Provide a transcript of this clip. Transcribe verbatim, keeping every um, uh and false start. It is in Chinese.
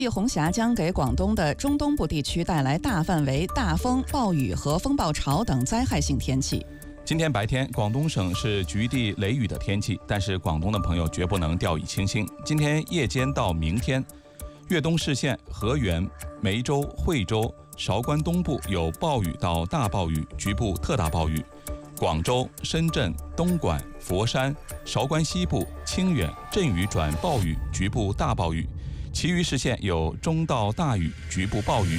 夜红霞将给广东的中东部地区带来大范围大风、暴雨和风暴潮等灾害性天气。 今天白天，广东省是局地雷雨的天气，但是广东的朋友绝不能掉以轻心。今天夜间到明天，粤东市县、河源、梅州、惠州、韶关东部有暴雨到大暴雨，局部特大暴雨；广州、深圳、东莞、佛山、韶关西部、清远阵雨转暴雨，局部大暴雨。其余市县有中到大雨，局部暴雨。